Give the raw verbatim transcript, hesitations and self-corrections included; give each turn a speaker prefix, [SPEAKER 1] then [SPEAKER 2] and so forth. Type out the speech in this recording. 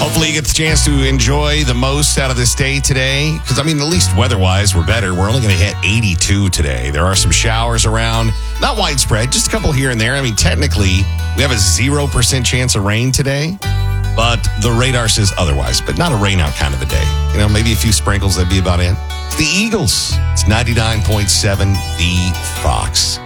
[SPEAKER 1] Hopefully you get the chance to enjoy the most out of this day today. Because, I mean, at least weather-wise, we're better. We're only going to hit eighty-two today. There are some showers around. Not widespread, just a couple here and there. I mean, technically, we have a zero percent chance of rain today. But the radar says otherwise. But not a rain-out kind of a day. You know, maybe a few sprinkles, that'd be about it. It's the Eagles. It's ninety-nine point seven The Fox.